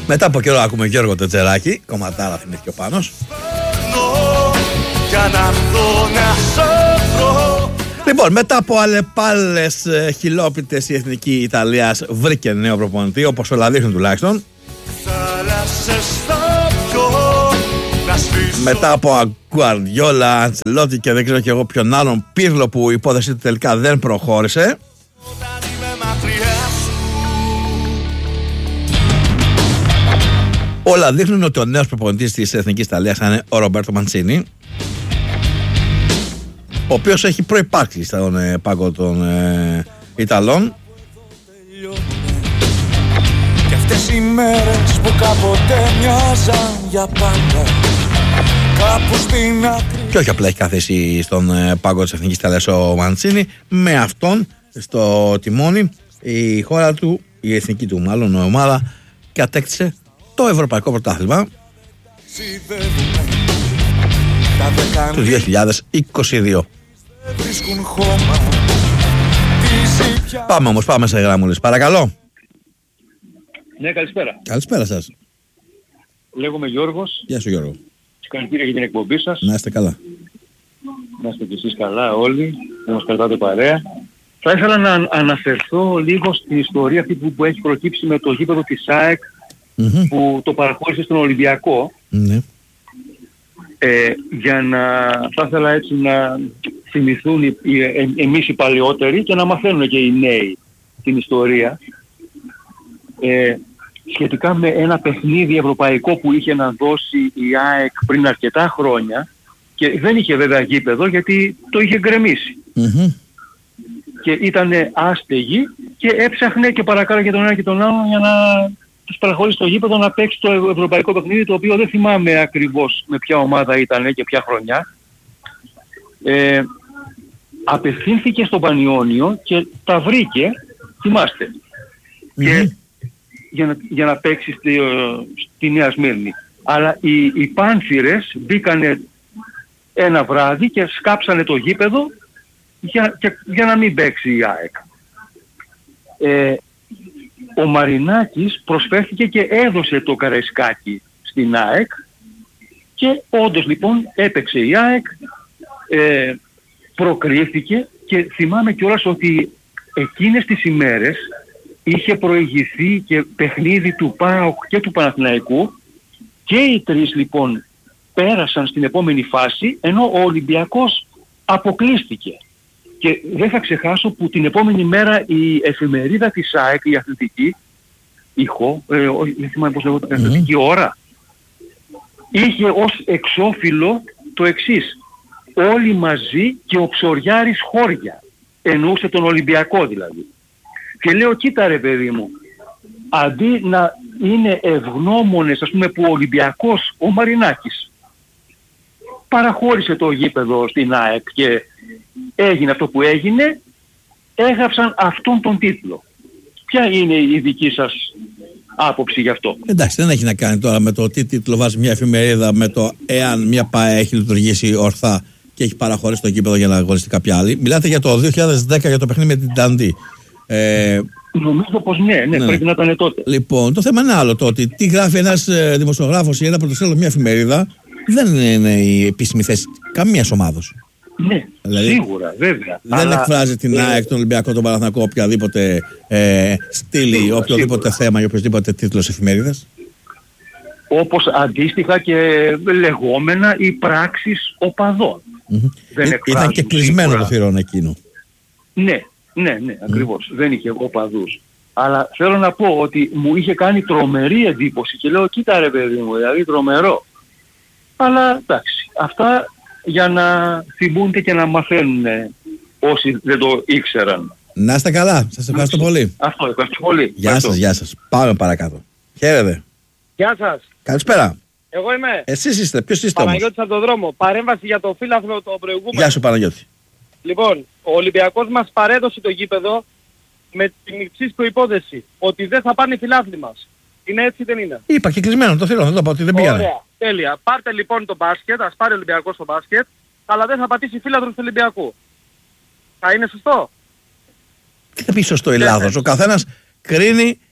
Μετά από καιρό ακούμε Γιώργο Τετζεράκη. Κομματάρα θυμήθηκε ο Πάνος. Λοιπόν, μετά από αλλεπάλλες χιλόπιτες, η Εθνική Ιταλίας βρήκε νέο προπονητή, όπως όλα δείχνουν τουλάχιστον. Μετά από Γκουαρδιόλα, Αντσελότη και δεν ξέρω και εγώ ποιον άλλον, Πίρλο, που η υπόθεση του τελικά δεν προχώρησε. Όλα δείχνουν ότι ο νέος προπονητής της Εθνικής Ιταλίας θα είναι ο Ρομπέρτο Μαντσίνι, ο οποίος έχει προϋπάρξει στον πάγκο των Ιταλών. Και αυτές οι μέρες που κάποτε μοιάζαν για πάντα, κάπου στην άκρη. Και όχι απλά έχει καθίσει στον πάγκο της Εθνικής Ιταλίας ο Μαντσίνι, με αυτόν στο τιμόνι η χώρα του, η εθνική του μάλλον ομάδα, κατέκτησε το Ευρωπαϊκό Πρωτάθλημα του 2022. Πάμε όμως, πάμε σε γράμμουλες. Παρακαλώ. Ναι, καλησπέρα. Καλησπέρα σας. Λέγομαι Γιώργος. Γεια σου Γιώργο. Συγχαρητήρια για την εκπομπή σας. Να είστε καλά. Να είστε κι εσείς καλά όλοι. Να μας κρατάτε παρέα. Θα ήθελα να αναφερθώ λίγο στην ιστορία αυτή που έχει προκύψει με το γήπεδο της ΑΕΚ, που το παραχώρησε στον Ολυμπιακό. Για να, θα ήθελα έτσι να θυμηθούν εμείς οι παλαιότεροι και να μαθαίνουν και οι νέοι την ιστορία. Σχετικά με ένα παιχνίδι ευρωπαϊκό που είχε να δώσει η ΑΕΚ πριν αρκετά χρόνια και δεν είχε βέβαια γήπεδο γιατί το είχε γκρεμίσει. Και ήταν άστεγη και έψαχνε και παρακάλεγε τον ένα και τον άλλο για να τους παραχωρήσει το γήπεδο να παίξει το ευρωπαϊκό παιχνίδι, το οποίο δεν θυμάμαι ακριβώς με ποια ομάδα ήταν και ποια χρονιά. Απευθύνθηκε στο Πανιόνιο και τα βρήκε, θυμάστε, και για να παίξει στη Νέα Σμύρνη. Αλλά οι Πάνθυρες μπήκανε ένα βράδυ και σκάψανε το γήπεδο για να μην παίξει η ΑΕΚ. Ο Μαρινάκης προσφέρθηκε και έδωσε το Καραϊσκάκι στην ΑΕΚ και όντως λοιπόν έπαιξε η ΑΕΚ, προκρίθηκε και θυμάμαι κιόλας ότι εκείνες τις ημέρες είχε προηγηθεί και παιχνίδι του ΠΑΟΚ και του Παναθηναϊκού και οι τρεις λοιπόν πέρασαν στην επόμενη φάση, ενώ ο Ολυμπιακός αποκλείστηκε. Και δεν θα ξεχάσω που την επόμενη μέρα η εφημερίδα της ΑΕΚ, η αθλητική, δεν θυμάμαι πώς λέγεται, η αθλητική ώρα, είχε ως εξώφυλλο το εξής: όλοι μαζί και ο Ψωριάρης χώρια. Εννοούσε τον Ολυμπιακό δηλαδή. Και λέω, κοίτα ρε παιδί μου, αντί να είναι ευγνώμονες, ας πούμε, που ο Ολυμπιακός, ο Μαρινάκης, παραχώρησε το γήπεδο στην ΑΕΚ και έγινε αυτό που έγινε, έγραψαν αυτόν τον τίτλο. Ποια είναι η δική σας άποψη γι' αυτό? Εντάξει, δεν έχει να κάνει τώρα με το τι τίτλο βάζει μια εφημερίδα, με το εάν μια ΠΑΕ έχει λειτουργήσει ορθά και έχει παραχωρήσει το γήπεδο για να αγωνιστεί κάποια άλλη. Μιλάτε για το 2010 για το παιχνίδι με την Νταντή. Νομίζω πως ναι, πρέπει να ήταν τότε. Λοιπόν, το θέμα είναι άλλο, το ότι τι γράφει ένας δημοσιογράφος ή ένα πρωτοσέλιδο μια εφημερίδα δεν είναι η επίσημη θέση καμίας ομάδος. Ναι, δηλαδή, σίγουρα, βέβαια. Δεν εκφράζει την ΑΕΚ, τον Ολυμπιακό, τον Παναθηναϊκό, οποιαδήποτε στήλη, οποιοδήποτε θέμα ή οποιοδήποτε τίτλος εφημερίδας. Όπως αντίστοιχα και λεγόμενα οι πράξεις οπαδών. Ήταν και κλεισμένο σίγουρα το θυρών εκείνο. Ναι, ακριβώς. Δεν είχε οπαδούς. Αλλά θέλω να πω ότι μου είχε κάνει τρομερή εντύπωση και λέω, κοίτα ρε παιδί μου, δηλαδή τρομερό. Αλλά εντάξει, αυτά για να θυμούνται και να μαθαίνουν όσοι δεν το ήξεραν. Να είστε καλά. Σας ευχαριστώ πολύ. Αυτό, ευχαριστώ πολύ. Γεια σας. Πάμε παρακάτω. Χαίρετε. Γεια σας. Καλησπέρα. Εγώ είμαι. Εσείς είστε. Ποιος είστε όμως? Παναγιώτης από τον δρόμο. Παρέμβαση για το φύλαθλο το προηγούμενο. Γεια σου Παναγιώτη. Λοιπόν, ο Ολυμπιακός μας παρέδωσε το γήπεδο με την εξής προϋπόθεση. Ότι δεν θα πάνε οι φιλάθλοι μας. Είναι έτσι ή δεν είναι? Είπα και κλεισμένο το θηρόν. Δεν το πω ότι δεν πήγανε. Ωραία. Τέλεια. Πάρτε λοιπόν το μπάσκετ. Ας πάρει ο Ολυμπιακός το μπάσκετ. Αλλά δεν θα πατήσει φύλαθλος του Ολυμπιακού. Θα είναι σωστό? Τι θα πει σωστό ή λάθος? Ο καθένας κρίνει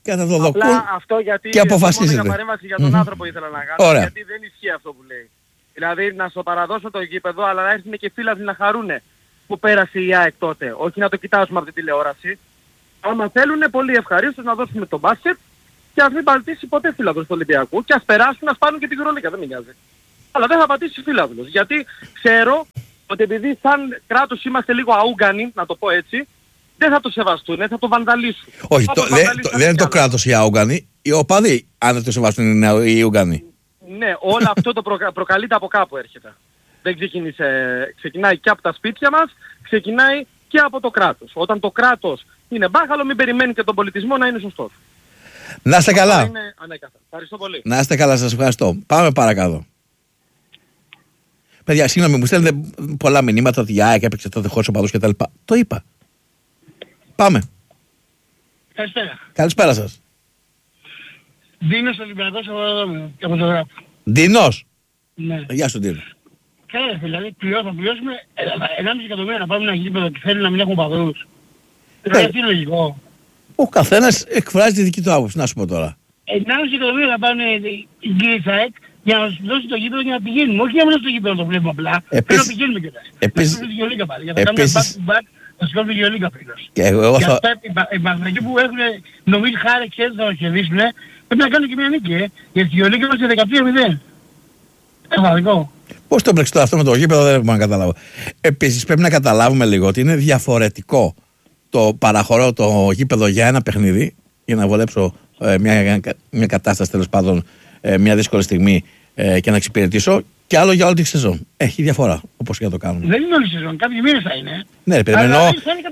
και θα το δοκούν αυτό γιατί και αποφασίζεται. Μόνο παρέμβαση για τον άνθρωπο ήθελα να κάνω. Ωραία. Γιατί δεν ισχύει αυτό που λέει. Δηλαδή να στο παραδώσω το γήπεδο, αλλά να έρθουν και φίλαθλοι να χαρούνε που πέρασε η ΑΕΚ τότε. Όχι να το κοιτάσουμε από την τηλεόραση. Άμα θέλουν, πολύ ευχαρίστως να δώσουμε το μπάσκετ και ας μην πατήσει ποτέ φίλαθλος του Ολυμπιακού και ας περάσουν, ας πάρουν και την Ευρωλίγκα, δεν με νοιάζει. Αλλά δεν θα πατήσει φίλαθλος, γιατί ξέρω ότι επειδή σαν κράτος είμαστε λίγο αούγκανοι, να το πω έτσι, δεν θα το σεβαστούν, θα το βανδαλίσουν. Όχι, δεν είναι το κράτος οι αούγκανοι, οι οπαδοί, αν δεν το σεβαστούν είναι οι αούγκανοι. Ναι, όλο αυτό το προκαλείται από κάπου έρχεται. Δεν ξεκινάει και από τα σπίτια μας, ξεκινάει και από το κράτος. Όταν το κράτος είναι μπάχαλο, μην περιμένει και τον πολιτισμό να είναι σωστός. Να είστε καλά. Είναι ανέκαθεν. Ευχαριστώ πολύ. Να είστε καλά, σας ευχαριστώ. Πάμε παρακάτω. Παιδιά, συγγνώμη, μου στέλνετε πολλά μηνύματα ότι η ΑΕΚ έπαιξε τότε χωρίς οπαδούς κτλ. Το είπα. Πάμε. Καλησπέρα. Καλησπέρα σας. Ντίνος Ολυμπιακός από το γράφω. Ντίνος. Ναι. Γεια σου Ντίνο. Καλά, δηλαδή θα πληρώσουμε 1,5 εκατομμύρια να πάμε ένα γήπεδο και θέλει να μην έχουν παδούς. Δηλαδή τι είναι λογικό. Ο καθένας εκφράζει τη δική του άποψη, να σου πω τώρα. 1,5 εκατομμύρια να πάνε οι κύριοι ΣΑΕΚ για να μας δώσει το γήπεδο για να πηγαίνουμε. Όχι για να μας δώσει το γήπεδο να το βλέπουμε απλά. Πρέπει να πηγαίνουμε κιόλας. Επίσης, να σηκώνουμε τη Γεωλίγκα πάλι. Για να κάνουμε back to back, να σηκώνουμε τη Γεωλίγκα φέτος. Και εγώ θα... Οι Παναθηναϊκοί που έχουν νομίζει χάρη και έτσι θα μας κερδίσουν, πρέπει να κάνουν και μια νίκη. Γιατί η Γεωλίγκα είμαστε 13-0. Πραγματικό. Πώς το έπαιξε τώρα αυτό με το γήπεδο, δεν μπορώ να καταλάβω. Επίσης πρέπει να καταλάβουμε λίγο ότι είναι διαφορετικό το παραχωρώ το γήπεδο για ένα παιχνίδι, για να βολέψω μια κατάσταση τέλος πάντων, μια δύσκολη στιγμή και να εξυπηρετήσω, και άλλο για όλη τη σεζόν. Έχει διαφορά, όπως και να το κάνουμε. Δεν είναι όλη η σεζόν, κάποιοι μήνες θα είναι. Ναι, περιμένω.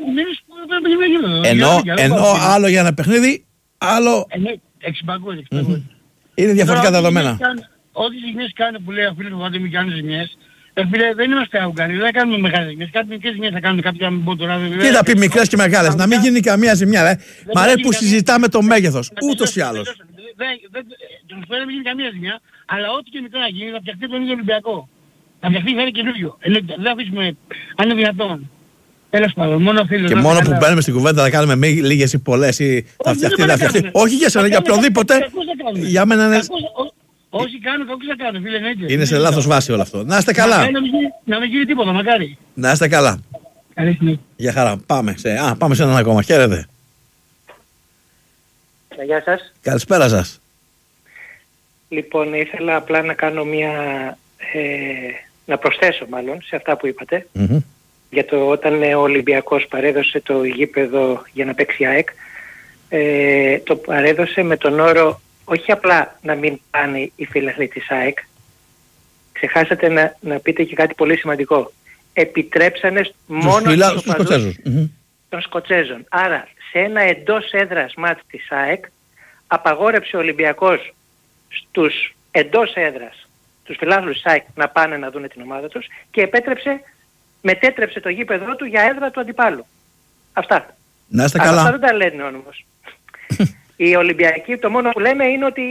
Ενώ άλλο για ένα παιχνίδι, άλλο. Είναι διαφορετικά τα δεδομένα. Ό,τι ζημιές κάνουν που λέει ο φίλος μου, ότι μην κάνουν ζημιές, δεν είμαστε αγκάνοι, δεν κάνουμε μεγάλες ζημιές. Κάτι μικρές ζημιές θα κάνουμε, κάποια μην πω τώρα. Τι θα πει μικρές και μεγάλες, να μην γίνει καμία ζημιά. Μ' αρέσει που συζητάμε το μέγεθος, ούτως ή άλλως. Τους πω να μην γίνει καμία ζημιά, αλλά ό,τι και μικρό να γίνει θα φτιαχτεί τον ίδιο Ολυμπιακό. Θα φτιαχτεί, θα είναι καινούριο. Δεν θα αφήσουμε, αν είναι δυνατόν. Τέλος πάντων, μόνο φίλος. Και μόνο που μπαίνουμε στην κουβέντα θα κάνουμε λίγες ή πολλές ή θα φτιαχτεί, θα φτιαχτεί. Όχι για σένα, για οποιονδήποτε. Για μένα είναι. Όσοι κάνουν, κακούς θα κάνουν, φίλε, εννοείται. Είναι σε λάθος βάση όλο αυτό. Να είστε καλά. Να μην γίνει τίποτα, μακάρι. Να είστε καλά. Καλή στιγμή. Για χαρά. Πάμε σε έναν ακόμα. Χαίρετε. Γεια σας. Καλησπέρα σας. Λοιπόν, ήθελα απλά να κάνω να προσθέσω μάλλον σε αυτά που είπατε. Για το όταν ο Ολυμπιακός παρέδωσε το γήπεδο για να παίξει ΑΕΚ, το παρέδωσε με τον όρο όχι απλά να μην πάνε οι φίλαθλοι της ΑΕΚ, ξεχάσατε να πείτε και κάτι πολύ σημαντικό. Επιτρέψανε μόνο τους οπαδούς των Σκοτσέζων. Άρα σε ένα εντός έδρας μάτς της ΑΕΚ απαγόρεψε ο Ολυμπιακός στους εντός έδρας τους φιλάθλους της ΑΕΚ να πάνε να δουν την ομάδα τους και μετέτρεψε το γήπεδο του για έδρα του αντιπάλου. Αυτά. Να είστε καλά. Αυτά δεν τα λένε όμως. Οι Ολυμπιακοί το μόνο που λένε είναι ότι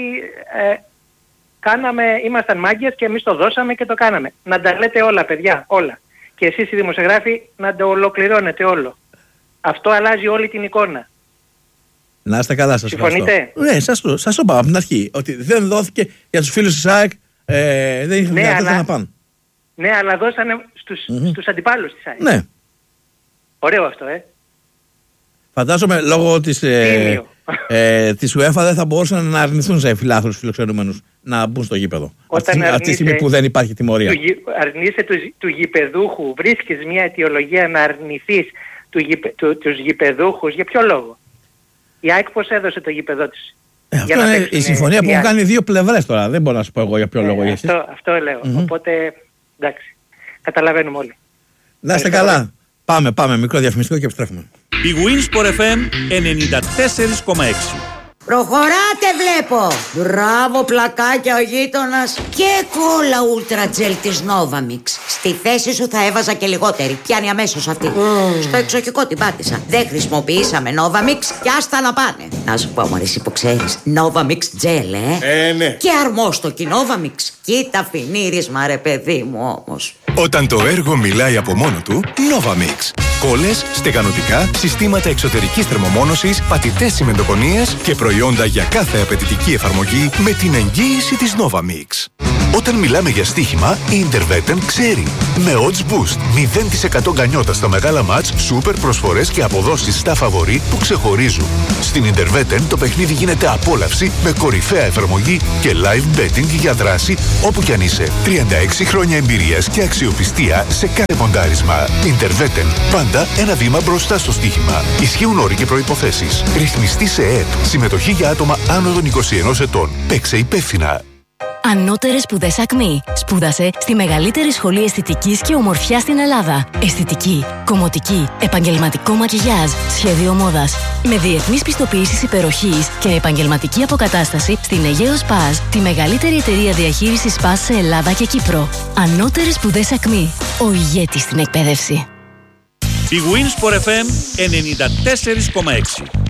ήμασταν μάγκες και εμείς το δώσαμε και το κάναμε. Να τα λέτε όλα παιδιά, όλα. Και εσείς οι δημοσιογράφοι να το ολοκληρώνετε όλο. Αυτό αλλάζει όλη την εικόνα. Να είστε καλά, σας ευχαριστώ. Συμφωνείτε? Ναι, σας το πάω από την αρχή. Ότι δεν δόθηκε για τους φίλους της ΑΕΚ, δεν είχαν δυνατότητα να πάνε. Ναι, αλλά δώσανε στους αντιπάλους της ΑΕΚ. Ναι. Ωραίο αυτό, Φαντάζομαι λόγω της UEFA δεν θα μπορούσαν να αρνηθούν σε φιλάθλους φιλοξενούμενους να μπουν στο γήπεδο. Αυτή τη στιγμή που δεν υπάρχει τιμωρία. Αρνείσαι του γηπεδούχου, βρίσκεις μια αιτιολογία να αρνηθείς τους γηπεδούχους. Για ποιο λόγο? Η ΑΕΚ πώς έδωσε το γήπεδό της? Αυτό είναι η συμφωνία που έχουν κάνει δύο πλευρές τώρα. Δεν μπορώ να σου πω εγώ για ποιο λόγο. Αυτό λέω. Οπότε εντάξει. Καταλαβαίνουμε όλοι. Να είστε καλά. Πάμε. Μικρό διαφημιστικό και επιστρέφουμε. Η Winsport FM 94,6. Προχωράτε βλέπω. Μπράβο πλακάκια ο γείτονας. Και κόλλα Ultra Gel της Novamix. Στη θέση σου θα έβαζα και λιγότερη. Πιάνει αμέσως αυτή. Στο εξοχικό την πάτησα. Δεν χρησιμοποιήσαμε Novamix και άστα να πάνε. Να σου πω μωρή, εσύ που ξέρεις, Novamix Gel ναι. Και αρμόστοκι Novamix. Κοίτα φινίρισμα ρε παιδί μου όμως. Όταν το έργο μιλάει από μόνο του, Novamix. Κόλλες, στεγανοτικά, συστήματα εξωτερικής θερμομόνωσης, πατητές τσιμεντοκονίες και προϊόντα για κάθε απαιτητική εφαρμογή με την εγγύηση της Novamix. Όταν μιλάμε για στοίχημα, η Intervetten ξέρει. Με odds boost, 0% γκανιότα στα μεγάλα μάτς, σούπερ προσφορές και αποδόσεις στα φαβορί που ξεχωρίζουν. Στην Intervetten το παιχνίδι γίνεται απόλαυση με κορυφαία εφαρμογή και live betting για δράση όπου κι αν είσαι. 36 χρόνια εμπειρίας και αξιοπιστία σε κάθε ποντάρισμα. Intervetten. Πάντα ένα βήμα μπροστά στο στοίχημα. Ισχύουν όροι και προϋποθέσεις. Ρυθμιστή σε ΕΕΠ. Συμμετοχή για άτομα άνω των 21 ετών. Παίξε υπεύθυνα. Ανώτερες σπουδές ΑΚΜΗ. Σπούδασε στη μεγαλύτερη σχολή αισθητικής και ομορφιάς στην Ελλάδα. Αισθητική, κομμωτική, επαγγελματικό μακιγιάζ, σχέδιο μόδας. Με διεθνείς πιστοποιήσεις υπεροχής και επαγγελματική αποκατάσταση στην Αιγαίο Σπάζ, τη μεγαλύτερη εταιρεία διαχείρισης Σπάζ σε Ελλάδα και Κύπρο. Ανώτερες σπουδές ΑΚΜΗ. Ο ηγέτης στην εκπαίδευση. Η Winsport FM 94,6.